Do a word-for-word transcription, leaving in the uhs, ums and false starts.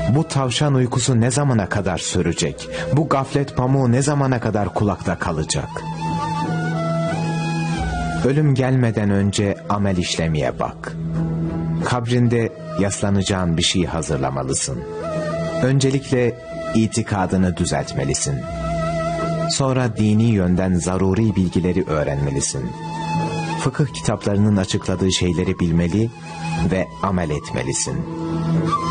Bu tavşan uykusu ne zamana kadar sürecek? Bu gaflet pamuğu ne zamana kadar kulakta kalacak? Ölüm gelmeden önce amel işlemeye bak. Kabrinde yaslanacağın bir şey hazırlamalısın. Öncelikle itikadını düzeltmelisin. Sonra dini yönden zaruri bilgileri öğrenmelisin. Fıkıh kitaplarının açıkladığı şeyleri bilmeli ve amel etmelisin.